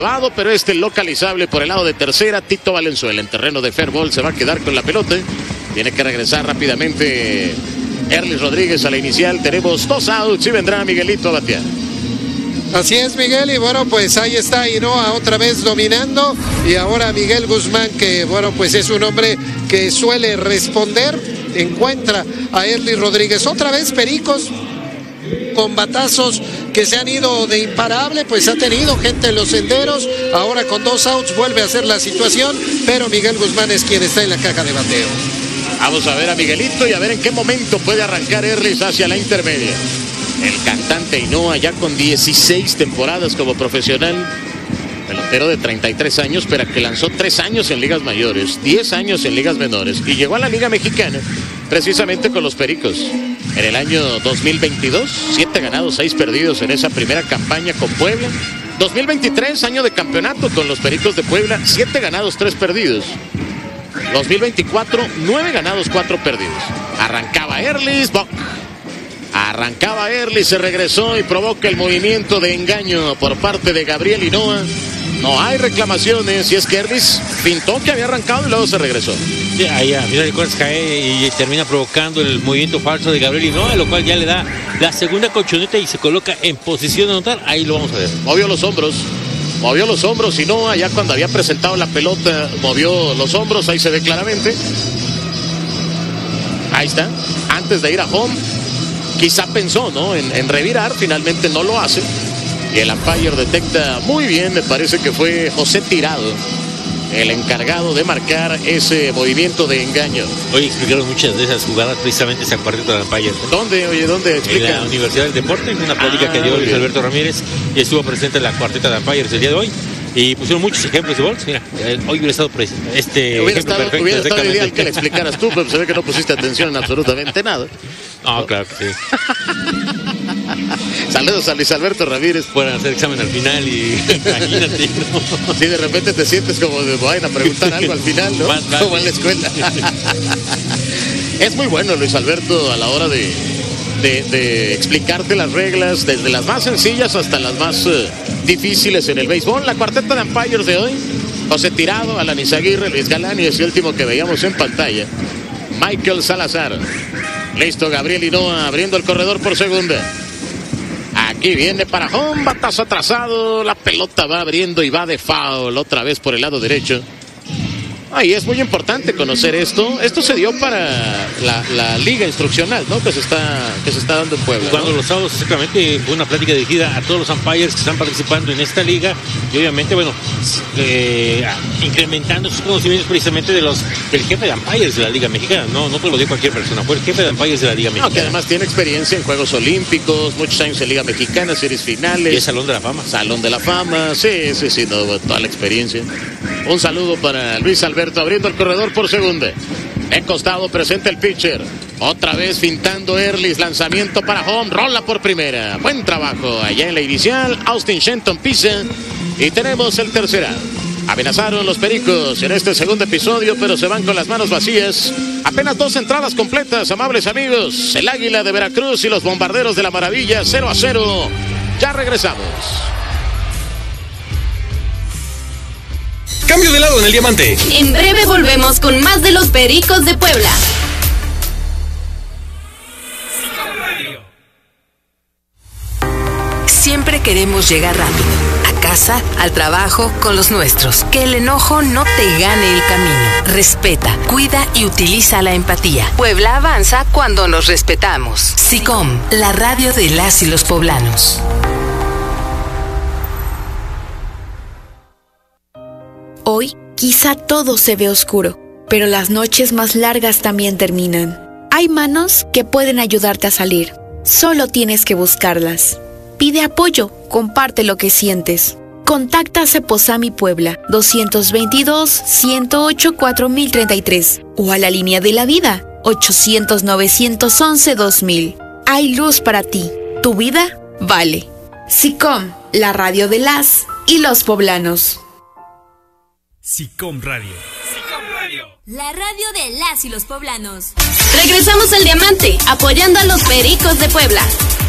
Pero localizable por el lado de tercera. Tito Valenzuela en terreno de fair ball se va a quedar con la pelota. Tiene que regresar rápidamente Erlis Rodríguez a la inicial. Tenemos 2 outs y vendrá Miguelito a batear. Así es, Miguel, y bueno, pues ahí está Hinoa otra vez dominando, y ahora Miguel Guzmán, que bueno, pues es un hombre que suele responder, encuentra a Erlis Rodríguez. Otra vez Pericos con batazos que se han ido de imparable, pues ha tenido gente en los senderos. Ahora con 2 outs vuelve a ser la situación, pero Miguel Guzmán es quien está en la caja de bateo. Vamos a ver a Miguelito y a ver en qué momento puede arrancar Erlis hacia la intermedia. El cantante Hinoa, ya con 16 temporadas como profesional, pelotero de 33 años, pero que lanzó 3 años en ligas mayores, 10 años en ligas menores, y llegó a la Liga Mexicana precisamente con los Pericos. En el año 2022, 7 ganados, 6 perdidos en esa primera campaña con Puebla. 2023, año de campeonato con los Pericos de Puebla, 7 ganados, 3 perdidos. 2024, 9 ganados, 4 perdidos. Arrancaba Erlis, se regresó y provoca el movimiento de engaño por parte de Gabriel Hinoa. No hay reclamaciones, y es que Erlis pintó que había arrancado y luego se regresó. Sí, ahí a final de cuentas cae y termina provocando el movimiento falso de Gabriel Hinoa, lo cual ya le da la segunda colchoneta y se coloca en posición de anotar. Ahí lo vamos a ver. Movió los hombros Hinoa, ya cuando había presentado la pelota, movió los hombros, ahí se ve claramente. Ahí está, antes de ir a home. Quizá pensó, ¿no?, en revirar, finalmente no lo hace. Y el umpire detecta muy bien, me parece que fue José Tirado el encargado de marcar ese movimiento de engaño. Hoy explicaron muchas de esas jugadas precisamente ese cuarteto de umpires, ¿no? ¿Dónde explican? En la Universidad del Deporte, en una plática que dio Luis Alberto Ramírez, y estuvo presente en la cuarteta de umpires el día de hoy. Y pusieron muchos ejemplos de bols. Mira, hoy hubiera estado hubiera estado ideal que le explicaras tú, pero se ve que no pusiste atención en absolutamente nada. No, claro que sí. Saludos a Luis Alberto Ramírez. Pueden hacer examen al final y imagínate, ¿no? Sí, de repente te sientes como de vayan a preguntar algo al final, ¿no? Como en la escuela. Es muy bueno Luis Alberto a la hora de explicarte las reglas, desde las más sencillas hasta las más difíciles en el béisbol. La cuarteta de umpires de hoy: José Tirado, Alan Izaguirre, Luis Galán, y ese último que veíamos en pantalla, Michael Salazar. Listo, Gabriel Hinoa abriendo el corredor por segunda. Aquí viene para home, batazo atrasado, la pelota va abriendo y va de foul otra vez por el lado derecho. Y es muy importante conocer esto. Esto se dio para la liga instruccional, ¿no?, que se está dando en Puebla, cuando ¿no? los sábados, exactamente, fue una plática dirigida a todos los umpires que están participando en esta liga, y obviamente, bueno, incrementando sus conocimientos precisamente del jefe de umpires de la Liga Mexicana. No te lo dio cualquier persona, fue el jefe de umpires de la Liga Mexicana. No, que además tiene experiencia en Juegos Olímpicos, muchos años en Liga Mexicana, series finales. Y el Salón de la Fama. Salón de la Fama, sí, no, toda la experiencia. Un saludo para Luis Alberto abriendo el corredor por segunda. En costado presenta el pitcher. Otra vez fintando Erlis, lanzamiento para home, rola por primera. Buen trabajo allá en la inicial. Austin Shenton pisa y tenemos el tercer out. Amenazaron los Pericos en este segundo episodio, pero se van con las manos vacías. Apenas 2 entradas completas, amables amigos. El Águila de Veracruz y los Bombarderos de la Maravilla, 0-0. Ya regresamos. Cambio de lado en el diamante. En breve volvemos con más de los Pericos de Puebla. Siempre queremos llegar rápido. A casa, al trabajo, con los nuestros. Que el enojo no te gane el camino. Respeta, cuida y utiliza la empatía. Puebla avanza cuando nos respetamos. SICOM, la radio de las y los poblanos. Hoy, quizá todo se ve oscuro, pero las noches más largas también terminan. Hay manos que pueden ayudarte a salir. Solo tienes que buscarlas. Pide apoyo, comparte lo que sientes. Contacta a Ceposami Puebla 222-108-4033 o a la línea de la vida 800-911-2000. Hay luz para ti. Tu vida vale. SICOM, la radio de las y los poblanos. SICOM Radio. La radio de las y los poblanos. Regresamos al diamante, apoyando a los Pericos de Puebla.